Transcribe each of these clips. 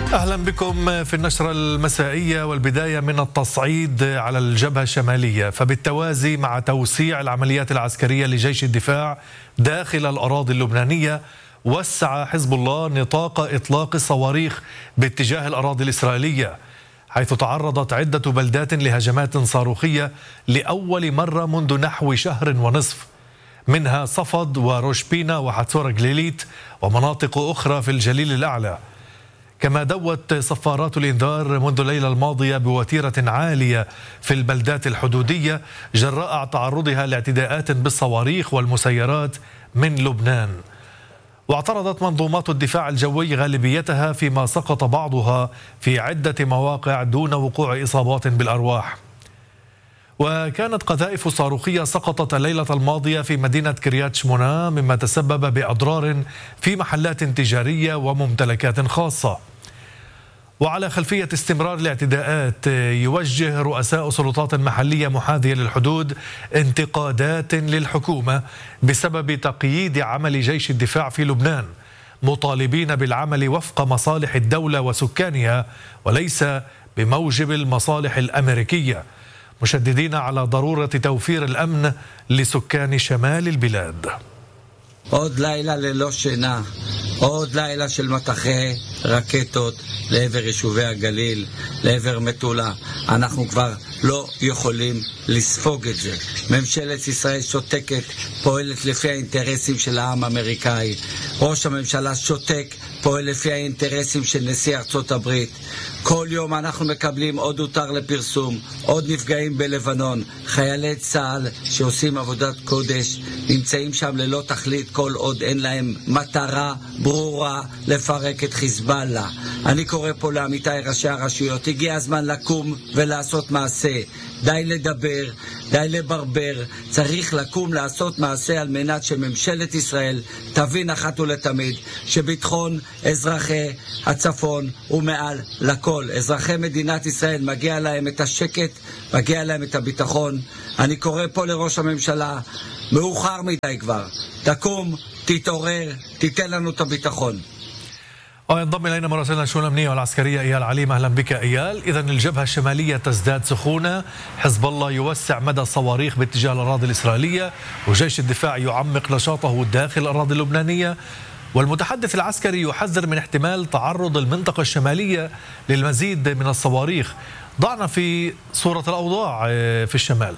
أهلا بكم في النشرة المسائية، والبداية من التصعيد على الجبهة الشمالية. فبالتوازي مع توسيع العمليات العسكرية لجيش الدفاع داخل الأراضي اللبنانية، وسع حزب الله نطاق إطلاق الصواريخ باتجاه الأراضي الإسرائيلية، حيث تعرضت عدة بلدات لهجمات صاروخية لأول مرة منذ نحو شهر ونصف، منها صفد وروش بينا وحتسورة جليليت ومناطق أخرى في الجليل الأعلى. كما دوت صفارات الإنذار منذ الليلة الماضية بوتيرة عالية في البلدات الحدودية جراء تعرضها لاعتداءات بالصواريخ والمسيرات من لبنان. واعترضت منظومات الدفاع الجوي غالبيتها، فيما سقط بعضها في عدة مواقع دون وقوع إصابات بالأرواح. وكانت قذائف صاروخية سقطت الليلة الماضية في مدينة كريات شمونا، مما تسبب بأضرار في محلات تجارية وممتلكات خاصة. وعلى خلفية استمرار الاعتداءات، يوجه رؤساء سلطات محلية محاذية للحدود انتقادات للحكومة بسبب تقييد عمل جيش الدفاع في لبنان، مطالبين بالعمل وفق مصالح الدولة وسكانها وليس بموجب المصالح الأمريكية، مشددين على ضرورة توفير الأمن لسكان شمال البلاد. עוד לילה ללא שינה, עוד לילה של מטחי רקטות לעבר יישובי הגליל, לעבר מטולה. אנחנו כבר לא יכולים לספוג את זה. ממשלת ישראל שותקת, פועלת לפי האינטרסים של העם האמריקאי. ראש הממשלה שותק, פועל לפי האינטרסים של נשיא ארצות הברית. כל יום אנחנו מקבלים עוד הותר לפרסום, עוד נפגעים בלבנון. חיילי צה"ל שעושים עבודת קודש נמצאים שם ללא תכלית כל עוד אין להם מטרה ברורה לפרק את חיזבאללה. אני קורא פה לעמיתי ראשי הרשויות, הגיע הזמן לקום ולעשות מעשה. די לדבר, די לברבר, צריך לקום לעשות מעשה על מנת שממשלת ישראל תבין אחת ולתמיד שביטחון אזרחי הצפון הוא מעל לכל. אזרחי מדינת ישראל מגיע להם את השקט, מגיע להם את הביטחון. אני קורא פה לראש הממשלה, מאוחר מדי כבר, תקום, תתעורר, תיתן לנו את הביטחון. وينضم إلينا مراسلنا الشؤون الأمنية والعسكرية إيال عليم. أهلا بك إيال. إذن الجبهة الشمالية تزداد سخونة، حزب الله يوسع مدى الصواريخ باتجاه الأراضي الإسرائيلية، وجيش الدفاع يعمق نشاطه داخل الأراضي اللبنانية، والمتحدث العسكري يحذر من احتمال تعرض المنطقة الشمالية للمزيد من الصواريخ. ضعنا في صورة الأوضاع في الشمال.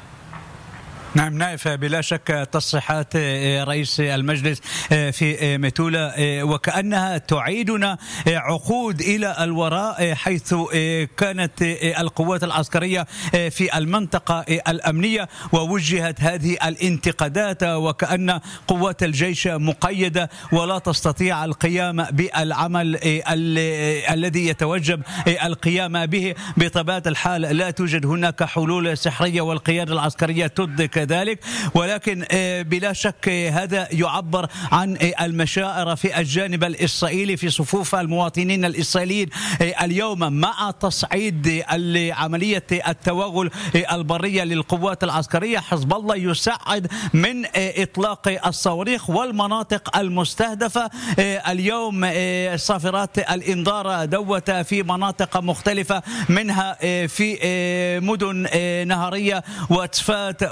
نعم نائف، بلا شك تصريحات رئيس المجلس في متولة وكأنها تعيدنا عقود إلى الوراء، حيث كانت القوات العسكرية في المنطقة الأمنية ووجهت هذه الانتقادات، وكأن قوات الجيش مقيدة ولا تستطيع القيام بالعمل الذي يتوجب القيام به. بطبيعة الحال لا توجد هناك حلول سحرية والقيادة العسكرية تدرك ذلك، ولكن بلا شك هذا يعبر عن المشاعر في الجانب الإسرائيلي في صفوف المواطنين الإسرائيليين اليوم، مع تصعيد عملية التوغل البرية للقوات العسكرية. حزب الله يساعد من إطلاق الصواريخ والمناطق المستهدفة. اليوم صافرات الإنذار دوت في مناطق مختلفة، منها في مدن نهرية وتفات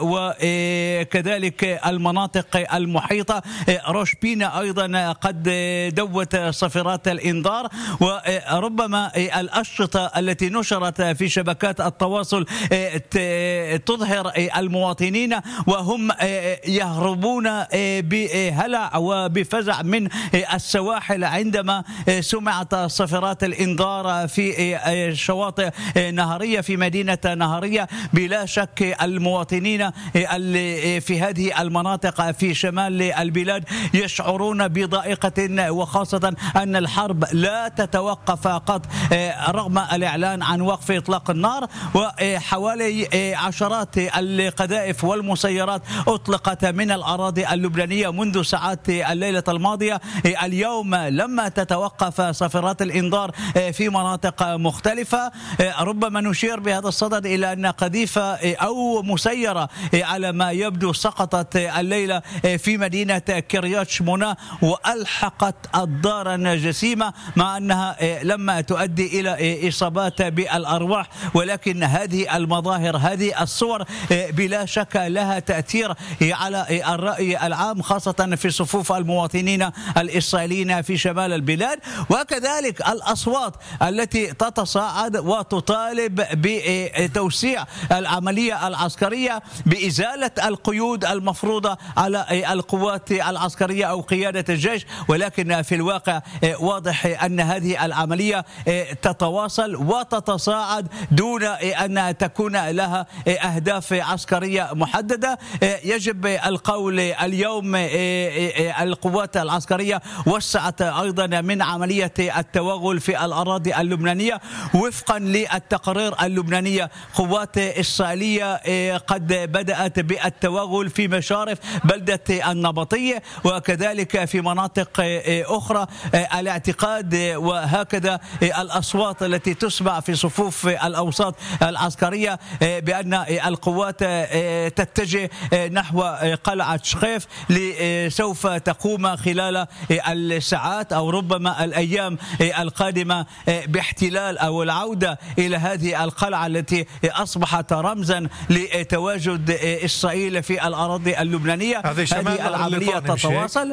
وكذلك المناطق المحيطة. روش بينا أيضا قد دوت صفرات الإنذار، وربما الأشرطة التي نشرت في شبكات التواصل تظهر المواطنين وهم يهربون بهلع وبفزع من السواحل عندما سمعت صفرات الإنذار في شواطئ نهرية في مدينة نهرية. بلا شك المواطنين في هذه المناطق في شمال البلاد يشعرون بضائقة، وخاصة أن الحرب لا تتوقف قط رغم الإعلان عن وقف إطلاق النار، وحوالي عشرات القذائف والمسيرات أطلقت من الأراضي اللبنانية منذ ساعات الليلة الماضية. اليوم لما تتوقف صفرات الإنذار في مناطق مختلفة، ربما نشير بهذا الصدد إلى أن قذيفة أو مسيرة على على ما يبدو سقطت الليلة في مدينة كريات شمونة وألحقت الدار جسيمة، مع أنها لما تؤدي إلى إصابات بالأرواح، ولكن هذه المظاهر هذه الصور بلا شك لها تأثير على الرأي العام، خاصة في صفوف المواطنين الإسرائيليين في شمال البلاد، وكذلك الأصوات التي تتصاعد وتطالب بتوسيع العملية العسكرية بإزالة القيود المفروضة على القوات العسكرية أو قيادة الجيش. ولكن في الواقع واضح أن هذه العملية تتواصل وتتصاعد دون أن تكون لها أهداف عسكرية محددة. يجب القول اليوم القوات العسكرية وسعت أيضا من عملية التوغل في الأراضي اللبنانية وفقا للتقارير اللبنانية. قوات إسرائيلية قد بدأت بالتوغل في مشارف بلدة النبطية وكذلك في مناطق أخرى. الاعتقاد وهكذا الأصوات التي تسمع في صفوف الأوساط العسكرية بأن القوات تتجه نحو قلعة شخيف سوف تقوم خلال الساعات أو ربما الأيام القادمة باحتلال أو العودة إلى هذه القلعة التي أصبحت رمزا لتواجد إسرائيل في الأراضي اللبنانية. هذه العملية تتواصل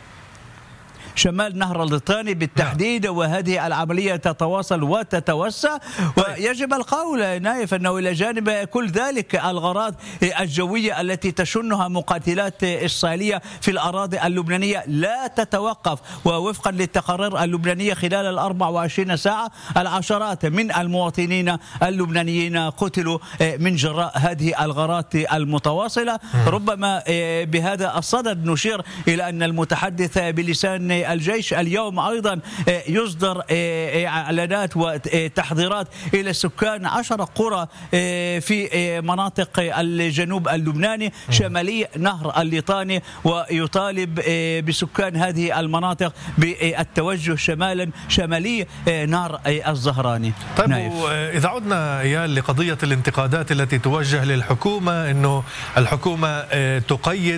شمال نهر الليطاني بالتحديد، وهذه العملية تتواصل وتتوسع. ويجب القول نايف أنه إلى جانب كل ذلك الغارات الجوية التي تشنها مقاتلات إسرائيلية في الأراضي اللبنانية لا تتوقف، ووفقا للتقارير اللبنانية خلال 24 ساعة العشرات من المواطنين اللبنانيين قتلوا من جراء هذه الغارات المتواصلة. ربما بهذا الصدد نشير إلى أن المتحدث بلسان الجيش اليوم أيضا يصدر إعلانات وتحذيرات إلى سكان 10 قرى في مناطق الجنوب اللبناني شمالي نهر الليطاني، ويطالب بسكان هذه المناطق بالتوجه شمالا شمالي نهر الزهراني. طيب إذا عدنا إيال لقضية الانتقادات التي توجه للحكومة أنه الحكومة تقيد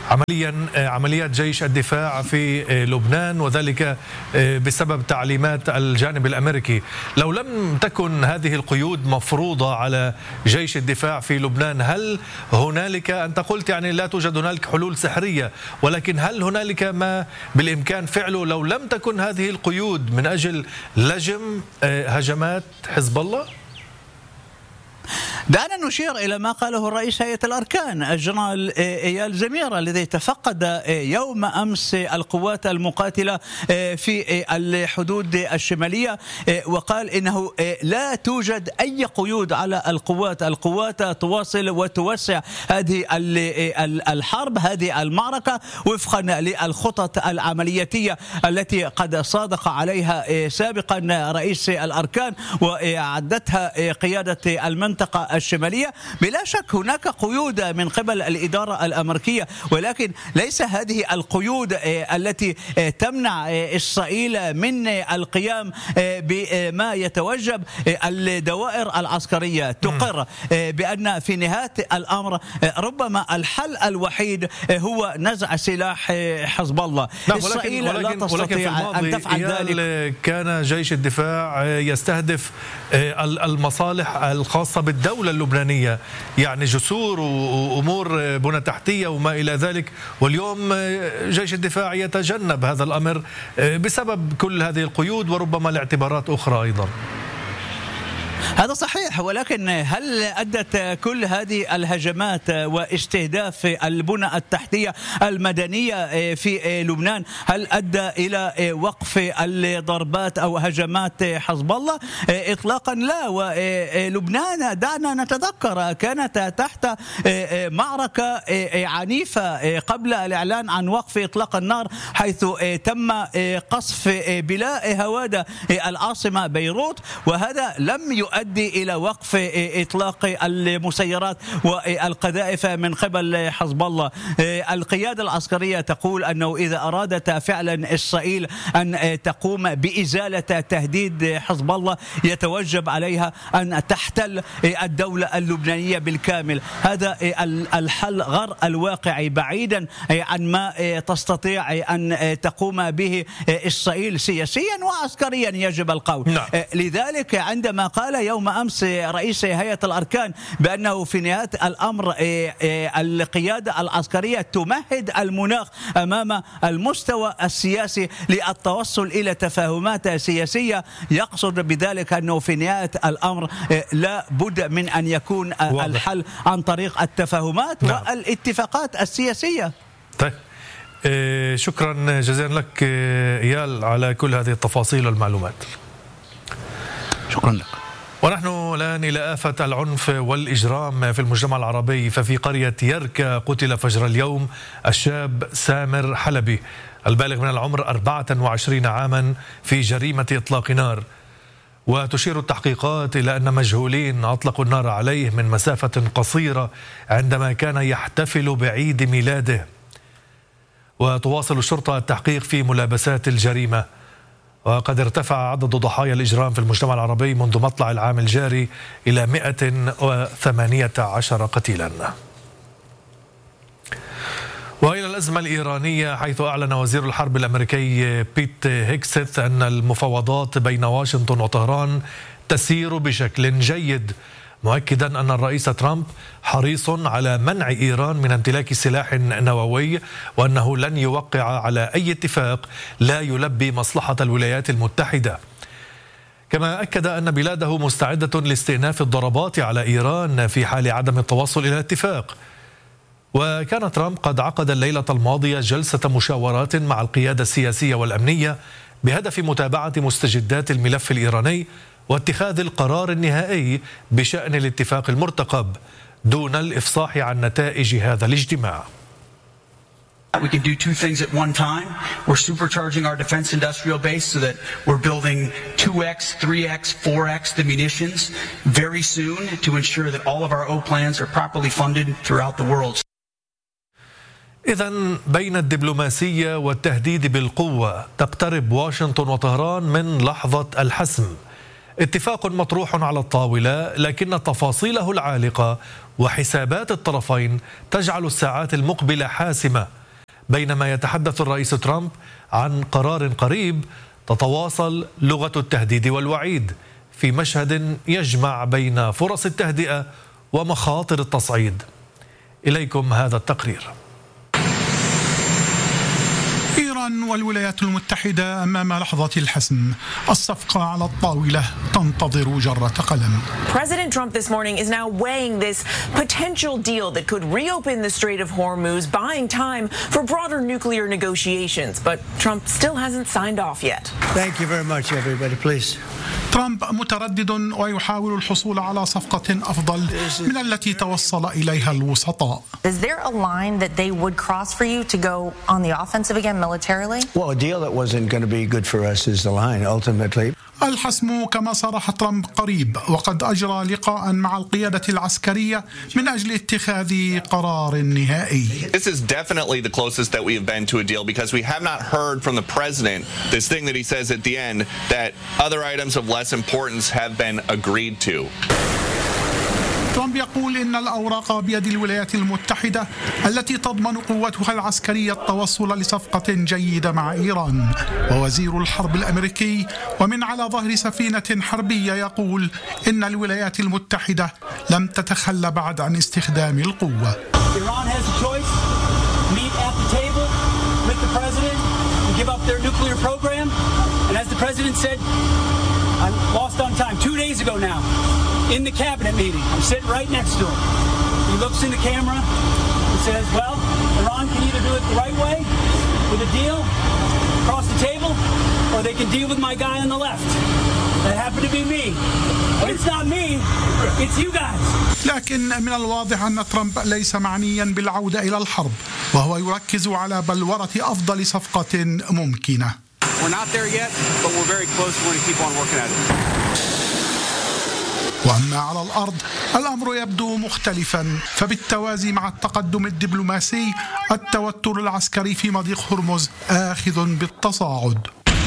عمليات جيش الدفاع في لبنان وذلك بسبب تعليمات الجانب الأمريكي، لو لم تكن هذه القيود مفروضة على جيش الدفاع في لبنان، هل هنالك، أنت قلت يعني لا توجد هنالك حلول سحرية، ولكن هل هنالك ما بالإمكان فعله لو لم تكن هذه القيود من أجل لجم هجمات حزب الله؟ دعنا نشير إلى ما قاله رئيس هيئة الأركان الجنرال إيال زمير الذي تفقد يوم أمس القوات المقاتلة في الحدود الشمالية، وقال إنه لا توجد أي قيود على القوات تواصل وتوسع هذه الحرب، هذه المعركة وفقا للخطط العملياتية التي قد صادق عليها سابقا رئيس الأركان وعدتها قيادة المنطقة الشمالية. بلا شك هناك قيود من قبل الإدارة الأمريكية، ولكن ليس هذه القيود التي تمنع إسرائيل من القيام بما يتوجب. الدوائر العسكرية تقر بأن في نهاية الأمر ربما الحل الوحيد هو نزع سلاح حزب الله. إسرائيل لا تستطيع أن تفعل ذلك. كان جيش الدفاع يستهدف المصالح الخاصة بالدولة اللبنانية، يعني جسور وأمور بنى تحتية وما إلى ذلك، واليوم جيش الدفاع يتجنب هذا الأمر بسبب كل هذه القيود وربما لاعتبارات أخرى أيضا. هذا صحيح، ولكن هل أدت كل هذه الهجمات واستهداف البنى التحتية المدنية في لبنان هل أدى إلى وقف الضربات أو هجمات حزب الله؟ إطلاقا لا. ولبنان دعنا نتذكر كانت تحت معركة عنيفة قبل الإعلان عن وقف إطلاق النار، حيث تم قصف بلا هوادة العاصمة بيروت، وهذا لم يؤدي إلى وقف إطلاق المسيرات والقذائف من قبل حزب الله. القيادة العسكرية تقول أنه إذا أرادت فعلا إسرائيل أن تقوم بإزالة تهديد حزب الله يتوجب عليها أن تحتل الدولة اللبنانية بالكامل. هذا الحل غير الواقعي بعيدا عن ما تستطيع أن تقوم به إسرائيل سياسيا وعسكريا يجب القول. لذلك عندما قال يوم أمس رئيس هيئة الأركان بأنه في نهاية الأمر القيادة العسكرية تمهد المناخ أمام المستوى السياسي للتوصل إلى تفاهمات سياسية، يقصد بذلك أنه في نهاية الأمر لا بد من أن يكون الحل عن طريق التفاهمات والاتفاقات السياسية. طيب شكرا جزيلا لك إيال على كل هذه التفاصيل والمعلومات. شكرا لك. ونحن الآن إلى آفة العنف والإجرام في المجتمع العربي. ففي قرية يركا قتل فجر اليوم الشاب سامر حلبي البالغ من العمر 24 عاما في جريمة إطلاق نار. وتشير التحقيقات إلى أن مجهولين أطلقوا النار عليه من مسافة قصيرة عندما كان يحتفل بعيد ميلاده. وتواصل الشرطة التحقيق في ملابسات الجريمة. وقد ارتفع عدد ضحايا الإجرام في المجتمع العربي منذ مطلع العام الجاري إلى 118 قتيلا. وإلى الأزمة الإيرانية، حيث أعلن وزير الحرب الأمريكي بيت هيكسيت أن المفاوضات بين واشنطن وطهران تسير بشكل جيد، مؤكدا أن الرئيس ترامب حريص على منع إيران من امتلاك سلاح نووي، وأنه لن يوقع على أي اتفاق لا يلبي مصلحة الولايات المتحدة. كما أكد أن بلاده مستعدة لاستئناف الضربات على إيران في حال عدم التوصل إلى اتفاق. وكان ترامب قد عقد الليلة الماضية جلسة مشاورات مع القيادة السياسية والأمنية بهدف متابعة مستجدات الملف الإيراني واتخاذ القرار النهائي بشأن الاتفاق المرتقب دون الإفصاح عن نتائج هذا الاجتماع. We can do two things at one time. We're supercharging our defense industrial base so that we're building 2x, 3x, 4x the munitions very soon to ensure that all of our O plans are properly funded throughout the world. إذن بين الدبلوماسية والتهديد بالقوة تقترب واشنطن وطهران من لحظة الحسم. اتفاق مطروح على الطاولة، لكن تفاصيله العالقة وحسابات الطرفين تجعل الساعات المقبلة حاسمة. بينما يتحدث الرئيس ترامب عن قرار قريب، تتواصل لغة التهديد والوعيد في مشهد يجمع بين فرص التهدئة ومخاطر التصعيد. إليكم هذا التقرير. إيران والولايات المتحدة أمام لحظة الحسم. الصفقة على الطاولة تنتظر جرة قلم. President Trump this morning is now weighing this potential deal that could reopen the Strait of Hormuz, buying time for broader nuclear negotiations. But Trump still hasn't signed off yet. Thank you very much, everybody. Please. ترامب متردد ويحاول الحصول على صفقة أفضل من التي توصل إليها الوسطاء. Is there a line that they would cross for you to go on the offensive again militarily? Well, a deal that wasn't going to be good for us is the line ultimately. الحسم كما صرح ترامب قريب، وقد أجرى لقاء مع القيادة العسكرية من أجل اتخاذ قرار نهائي. This is definitely the closest that we have been to a deal because we have not heard from the president this thing that he says at the end that other items of less importance have been agreed to. ترامب يقول إن الأوراق بيد الولايات المتحدة التي تضمن قوتها العسكرية التوصل لصفقة جيدة مع إيران. ووزير الحرب الأمريكي ومن على ظهر سفينة حربية يقول إن الولايات المتحدة لم تتخلى بعد عن استخدام القوة. Iran has a choice. Meet at the table with the president and give up their nuclear program. And as the president said, I'm lost on time. 2 days ago now, in the cabinet meeting, I'm sitting right next to him. He looks in the camera and says, well, Iran can either do it the right way with a deal across the table, or they can deal with my guy on the left. That happened to be me. But it's not me, it's you guys. لكن من الواضح أن ترامب ليس معنيا بالعودة إلى الحرب، وهو يركز على بلورة أفضل صفقة ممكنة. We're not there yet, but we're very close. We're going to keep on working at it. وأما على الأرض الأمر يبدو مختلفا، فبالتوازي مع التقدم الدبلوماسي التوتر العسكري في مضيق هرمز آخذ بالتصاعد.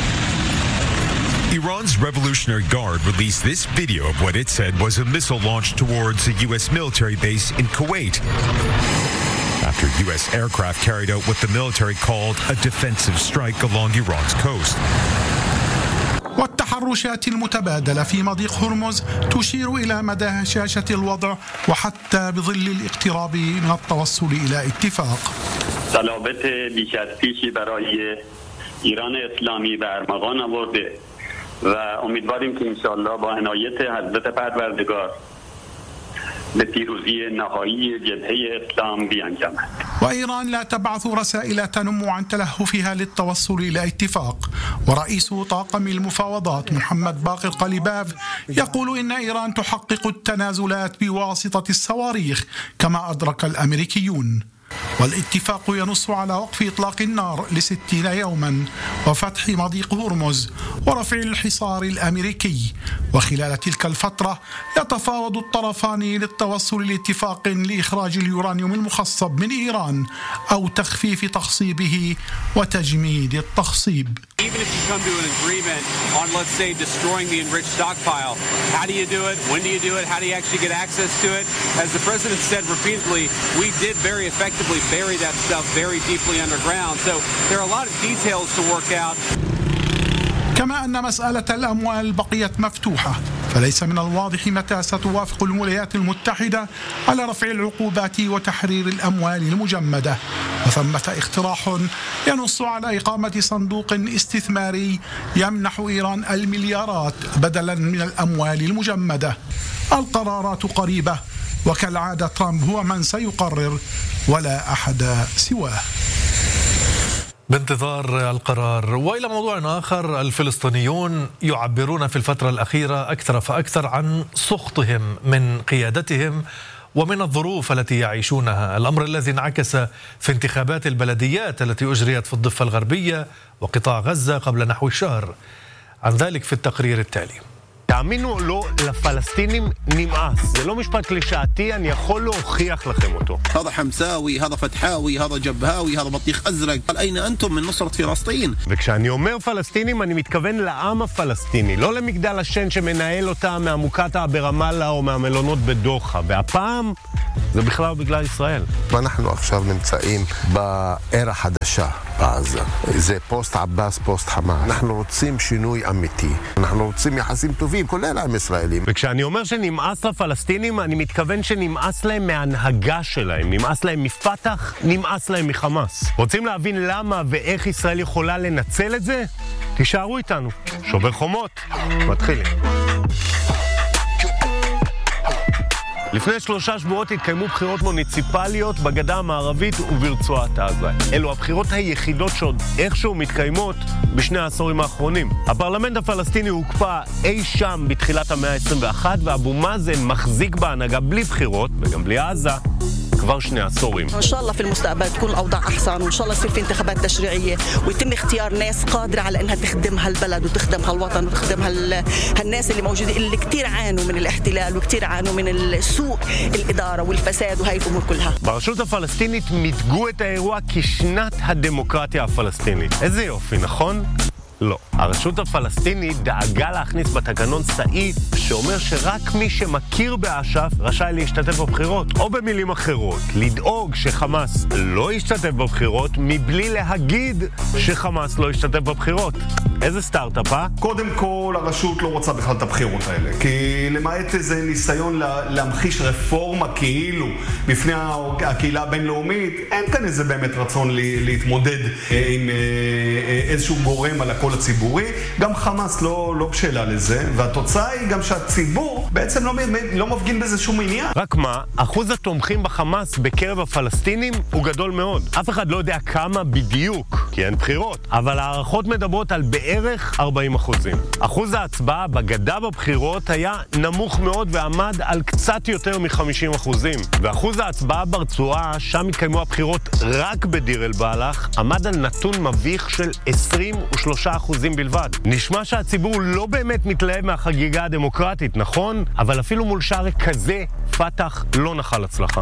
Iran's Revolutionary Guard released this video of what it said was a missile launch towards a U.S. military base in Kuwait, after U.S. aircraft carried out what the military called a defensive strike along Iran's coast. والتحرشات المتبادلة في مضيق هرمز تشير إلى مدى هشاشة الوضع وحتى بظل الاقتراب من التوصل إلى اتفاق. صلابت بیش از پیشی برای ایران اسلامی به ارمغان آورده و امیدواریم که انشاءالله با عنایت حضرت پروردگار به پیروزی نهایی جبهه اسلام بیانجامد. وإيران لا تبعث رسائل تنم عن تلهفها للتوصل إلى اتفاق. ورئيس طاقم المفاوضات محمد باقر قليباف يقول إن إيران تحقق التنازلات بواسطة الصواريخ كما أدرك الأمريكيون. والاتفاق ينص على وقف إطلاق النار ل60 يوما وفتح مضيق هرمز ورفع الحصار الأمريكي. وخلال تلك الفترة يتفاوض الطرفان للتوصل لاتفاق لإخراج اليورانيوم المخصب من إيران أو تخفيف تخصيبه وتجميد التخصيب. Even if you come to an agreement on, let's say, destroying the enriched stockpile, how do you do it? When do you do it? How do you actually get access to it? As the president said repeatedly, we did very effectively bury that stuff very deeply underground. So there are a lot of details to work out. كما أن مسألة الأموال بقيت مفتوحة، فليس من الواضح متى ستوافق الولايات المتحدة على رفع العقوبات وتحرير الأموال المجمدة. وثمة اقتراح ينص على إقامة صندوق استثماري يمنح إيران المليارات بدلا من الأموال المجمدة. القرارات قريبة، وكالعادة ترامب هو من سيقرر ولا أحد سواه. بانتظار القرار. وإلى موضوع آخر، الفلسطينيون يعبرون في الفترة الأخيرة أكثر فأكثر عن سخطهم من قيادتهم ومن الظروف التي يعيشونها، الأمر الذي انعكس في انتخابات البلديات التي أجريت في الضفة الغربية וقطاع غزة قبل نحو شهر. عن ذلك في التقرير التالي. תאמינו או לא, לפלסטינים נמאס. זה לא משפט קלישאתי, אני יכול להוכיח לכם אותו. هذا حمساوي, هذا فتحاوي, هذا جبهاوي, هذا بطيخ أزرق. قال أين أنتم من نصرة فلسطين؟ וכשאני אומר פלסטינים, אני מתכוון לעם הפלסטיני, לא למגדל השן שמנהל אותה מהמוקטעה ברמאללה או מהמלונות בדוחה. והפעם זה בכלל בגלל ישראל. ואנחנו עכשיו נמצאים בערה חדשה בעזה. זה פוסט עבאס, פוסט חמאס. אנחנו רוצים שינוי אמיתי. אנחנו רוצים יחסים טובים, כולל עם ישראלים. וכשאני אומר שנמאס לפלסטינים, אני מתכוון שנמאס להם מההנהגה שלהם. נמאס להם מפתח, נמאס להם מחמאס. רוצים להבין למה ואיך ישראל יכולה לנצל את זה? תישארו איתנו. שובר חומות. מתחילים. לפני 3 שבועות התקיימו בחירות מוניציפליות בגדה המערבית וברצועת עזה. אלו הבחירות היחידות שעוד איכשהו מתקיימות בשני העשורים האחרונים. הפרלמנט הפלסטיני הוקפא אי שם בתחילת המאה ה-21, ואבו מאזן מחזיק בהנהגה בלי בחירות, וגם בלי עזה, כבר 2 עשורים. ان شاء الله في المستقبل تكون الاوضاع احسن وان شاء الله يصير في انتخابات تشريعيه ويتم اختيار ناس قادره على انها تخدم هالبلد وتخدم هالوطن وتخدم هالناس اللي موجودين اللي كثير عانوا من الاحتلال وكثير عانوا من سوء الاداره والفساد وهي الامور كلها. ברשות הפלסטינית מיתגו את האירוע כשנת הדמוקרטיה הפלסטינית. איזה יופי, נכון? לא. הרשות הפלסטינית דאגה להכניס בתקנון סעיף שאומר שרק מי שמכיר באש"ף רשאי להשתתף בבחירות. או במילים אחרות, לדאוג שחמאס לא ישתתף בבחירות מבלי להגיד שחמאס לא ישתתף בבחירות. איזה סטארט-אפ, אה? קודם כל, הרשות לא רוצה בכלל את הבחירות האלה. כי למעט איזה ניסיון להמחיש רפורמה כאילו בפני הקהילה הבינלאומית, אין כאן איזה באמת רצון להתמודד עם איזשהו גורם על הקול הציבורי. גם חמאס לא בשלה לזה, והתוצאה היא גם שהציבור בעצם לא מפגין בזה שום עניין. רק מה, אחוז התומכים בחמאס בקרב הפלסטינים הוא גדול מאוד. אף אחד לא יודע כמה בדיוק, כי אין בחירות. אבל הערכות מדברות על בערך 40%. אחוז ההצבעה בגדה בבחירות היה נמוך מאוד ועמד על קצת יותר מ-50%. ואחוז ההצבעה ברצועה, שם התקיימו הבחירות רק בדיר אל בלח, עמד על נתון מביך של 23%. בלבד. נשמע שהציבור לא באמת מתלהב מהחגיגה הדמוקרטית, נכון? אבל אפילו מול שער כזה, פתח לא נחל הצלחה.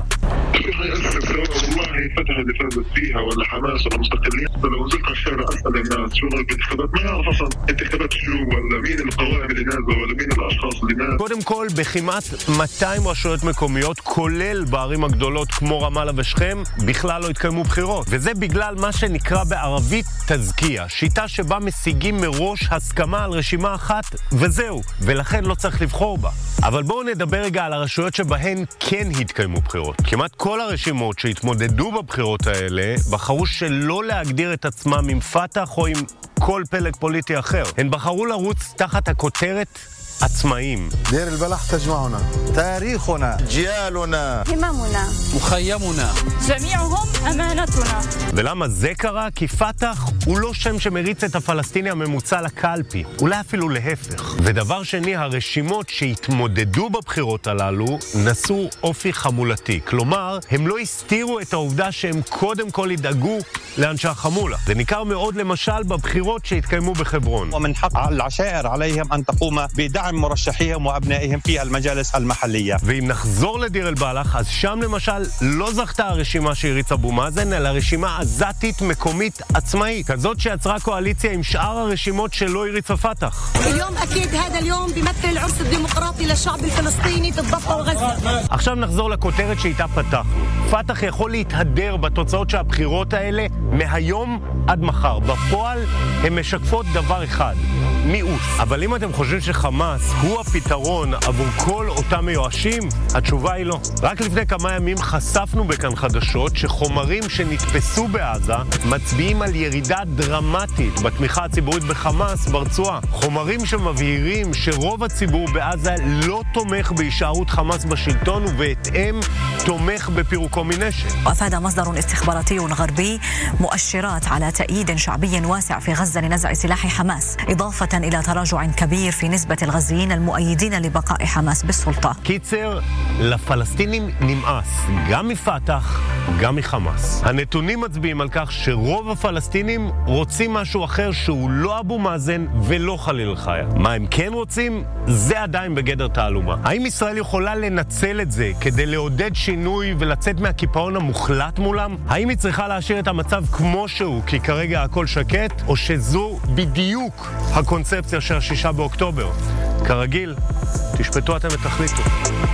والله فتح اللي فازت فيها ولا حماس ولا مستقلين لو نزلت على الشارع اسال الناس شو رايك بالانتخابات ما يعرف اصلا انتخابات شو ولا مين القوائم اللي نازله ولا مين الاشخاص اللي نازله. קודם כל, בכמעט 200 רשויות מקומיות, כולל בערים הגדולות כמו רמאללה ושכם, בכלל לא התקיימו בחירות. וזה בגלל מה שנקרא בערבית תזקייה, שיטה שבה משיגים מראש הסכמה על רשימה אחת וזהו, ולכן לא צריך לבחור בה. אבל בואו נדבר רגע על הרשויות שבהן כן התקיימו בחירות. כמעט כל הרשימות שהתמודדו בבחירות האלה בחרו שלא להגדיר את עצמם עם פתח או עם כל פלג פוליטי אחר. הן בחרו לרוץ תחת הכותרת עצמאים. دير البلح تجمعنا تاريخنا جيالنا هممنا مخيمنا جميعهم أمانتنا. ולמה זה קרה? כי פתח הוא לא שם שמריץ את הפלסטיני הממוצע לקלפי, אולי אפילו להפך. ודבר שני, הרשימות שהתמודדו בבחירות הללו נשאו אופי חמולתי. כלומר, הם לא הסתירו את העובדה שהם קודם כל ידאגו לאנשי החמולה. זה ניכר מאוד למשל בבחירות שהתקיימו בחברון. ومن حق العشائر عليهم أن تقوم بدعم مرشحيهم وأبنائهم في المجالس المحلية. ואם נחזור לדיר אל-בלח, אז שם למשל לא זכתה הרשימה שהריץ אבו מאזן, אלא רשימה עזתית מקומית עצמאית, כזאת שיצרה קואליציה עם שאר הרשימות שלא הריץ הפתח. اليوم أكيد هذا اليوم بيمثل العرس الديمقراطي للشعب الفلسطيني في الضفة وغزة. עכשיו נחזור לכותרת שאיתה פתחנו. פתח יכול להתהדר בתוצאות של הבחירות האלה מהיום עד מחר. בפועל הן משקפות דבר אחד, מיאוס. אבל אם אתם חושבים שחמאס הוא הפתרון עבור כל אותם מיואשים, התשובה היא לא. רק לפני כמה ימים חשפנו בכאן חדשות שחומרים שנתפסו בעזה מצביעים על ירידה דרמטית בתמיכה הציבורית בחמאס ברצועה. חומרים שמבהירים שרוב הציבור בעזה לא תומך בהישארות חמאס בשלטון ובהתאם תומך בפירוקו מנשק. وأفاد مصدر استخباراتي غربي مؤشرات على تأييد شعبي واسع في غزة لنزع سلاح حماس، إضافة إلى تراجع كبير في نسبة الغزيين المؤيدين لبقاء حماس بالسلطة. קיצר, לפלסטינים נמאס, גם מפתח, גם מחמאס. הנתונים מצביעים על כך שרוב הפלסטינים רוצים משהו אחר שהוא לא אבו מאזן ולא חליל חיה. מה הם כן רוצים? זה עדיין בגדר תעלומה. האם ישראל יכולה לנצל את זה כדי לעודד שינוי ולצאת מהקיפאון המוחלט מולם? האם היא צריכה להשאיר את המצב כמו שהוא, כי כרגע הכל שקט, או שזו בדיוק הקונספציה של 6 באוקטובר? כרגיל, תשפטו אתם ותחליטו.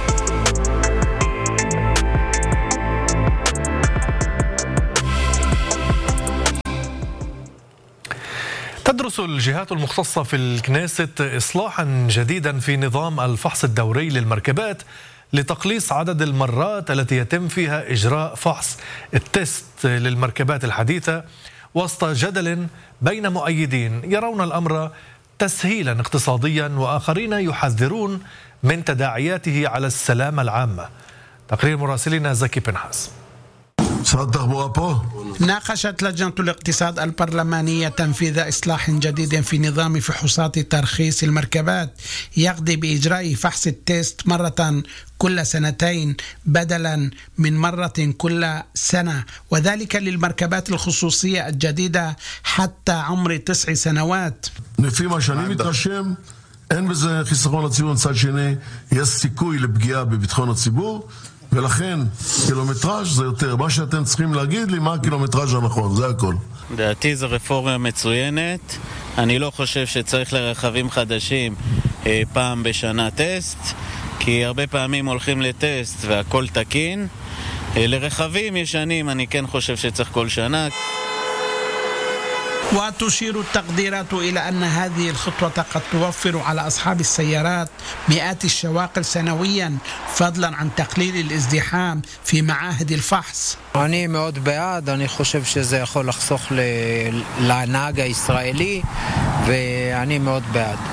تدرس الجهات المختصة في الكنيست إصلاحا جديدا في نظام الفحص الدوري للمركبات لتقليص عدد المرات التي يتم فيها إجراء فحص التست للمركبات الحديثة وسط جدل بين مؤيدين يرون الأمر تسهيلا اقتصاديا وآخرين يحذرون من تداعياته على السلامة العامة. تقرير مراسلنا زكي بنحاس. ناقشت لجنة الاقتصاد البرلمانية تنفيذ إصلاح جديد في نظام فحوصات ترخيص المركبات يقضي بإجراء فحص التيست مرة كل سنتين بدلا من مرة كل سنة، وذلك ללמרכבת الخصوصية الجديدة حتى عمر 9 سنوات. לפי מה שאני מתרשם, אין בזה חיסכון לציבור. מצד שני, יש סיכוי לפגיעה בביטחון הציבור, ולכן קילומטראז' זה יותר. מה שאתם צריכים להגיד לי, מה הקילומטראז' הנכון, זה הכל. דעתי זו רפורמה מצוינת. אני לא חושב שצריך לרכבים חדשים פעם בשנה טסט, כי הרבה פעמים הולכים לטסט והכל תקין. לרכבים ישנים אני כן חושב שצריך כל שנה. وتشير التقديرات إلى أن هذه الخطوة قد توفر على أصحاب السيارات مئات الشواغل سنويا فضلا عن تقليل الازدحام في معاهد الفحص. אני מאוד בעד, אני חושב שזה יכול לחסוך לנהג הישראלי ואני מאוד בעד.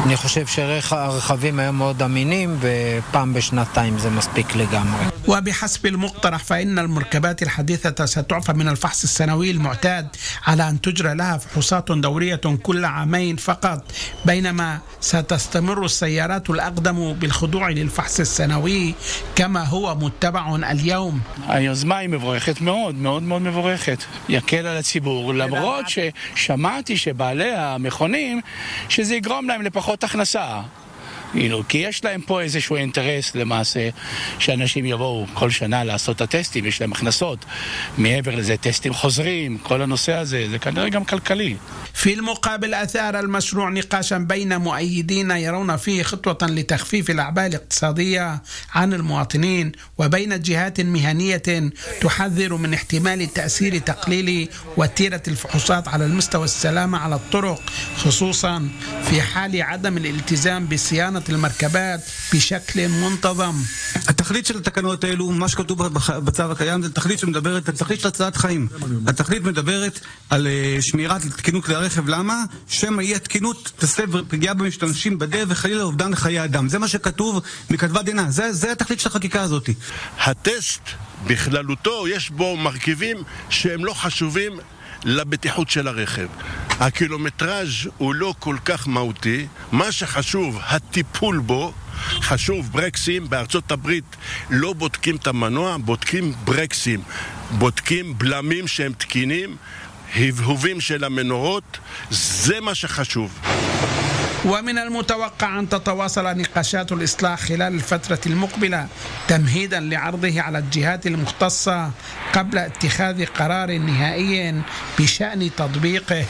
אני חושב שהרכבים היום מאוד אמינים, ופעם בשנתיים זה מספיק לגמרי. وبحسب المقترح فإن المركبات الحديثة ستعفى من الفحص السنوي المعتاد على أن تجرى لها فحوصات دورية كل عامين فقط، بينما ستستمر السيارات الأقدم بالخضوع للفحص السنوي كما هو متبع اليوم. היוזמה היא מבורכת מאוד, מאוד מאוד מבורכת. יקל על הציבור, למרות ששמעתי שבעלי המכונים שזה יגרום להם לפחות הכנסה. כי יש להם פה איזשהו אינטרס למעשה שאנשים יבואו כל שנה לעשות את הטסטים, יש להם הכנסות. מעבר לזה טסטים חוזרים, כל הנושא הזה, זה כנראה גם כלכלי. في المقابل أثار المشروع نقاشا بين مؤيدين يرون فيه خطوة لتخفيف الأعباء الاقتصادية عن المواطنين وبين جهات مهنية تحذر من احتمال تأثير تقليل وتيرة الفحوصات على المستوى السلامة على الطرق، خصوصا في حال عدم الالتزام بصيانة المركبات بشكل منتظم. התכלית של התקנות האלו, מה שכתוב בצו הקיים, זה תכלית שמדברת, התכלית של הצלת חיים. התכלית מדברת על שמירת תקינות כלי הרכב. למה? שמא אי התקינות תסב פגיעה במשתמשים בדרך וחלילה אובדן חיי אדם. זה מה שכתוב מכתבת דינה. זה התכלית של החקיקה הזאת. הטסט בכללותו יש בו מרכיבים שהם לא חשובים לבטיחות של הרכב. הקילומטראז' הוא לא כל כך מהותי. מה שחשוב, הטיפול בו. חשוב ברקסים. בארצות הברית לא בודקים את המנוע, בודקים ברקסים, בודקים בלמים שהם תקינים, הבהובים של המנורות. זה מה שחשוב. ومن المتوقع أن تتواصل نقاشات الإصلاح خلال الفترة المقبلة تمهيدا لعرضه على الجهات المختصة قبل اتخاذ قرار نهائي بشأن تطبيقه.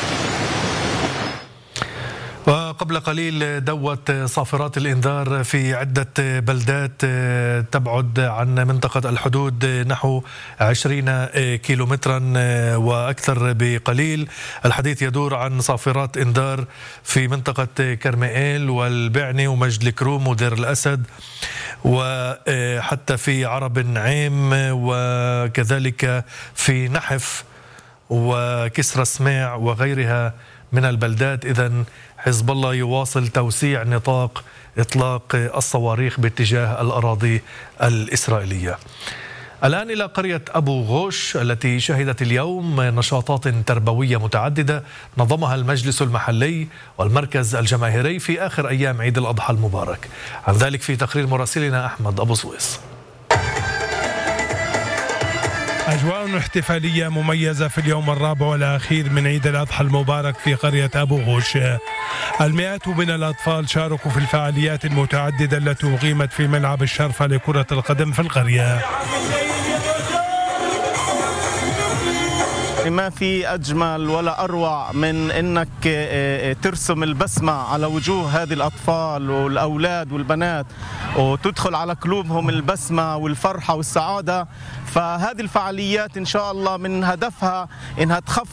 وقبل قليل دوت صافرات الإنذار في عدة بلدات تبعد عن منطقة الحدود نحو 20 كيلومترا وأكثر بقليل. الحديث يدور عن صافرات إنذار في منطقة كرمائيل والبعني ومجد الكروم ودير الأسد، وحتى في عرب نعيم، وكذلك في نحف وكسرى سماع وغيرها من البلدات. إذن حزب الله يواصل توسيع نطاق إطلاق الصواريخ باتجاه الأراضي الإسرائيلية. الآن إلى قرية أبو غوش التي شهدت اليوم نشاطات تربوية متعددة نظمها المجلس المحلي والمركز الجماهيري في آخر أيام عيد الأضحى المبارك. عن ذلك في تقرير مراسلنا أحمد أبو سويس. أجواء احتفالية مميزة في اليوم الرابع والأخير من عيد الأضحى المبارك في قرية أبو غوش. المئات من الأطفال شاركوا في الفعاليات المتعددة التي أقيمت في ملعب الشرفة لكرة القدم في القرية. ما في أجمل ولا أروع من أنك ترسم البسمة على وجوه هذه الأطفال والأولاد والبنات وتدخل على قلوبهم البسمة والفرحة والسعادة. فهذه الفعاليات إن شاء الله من هدفها إنها تخفف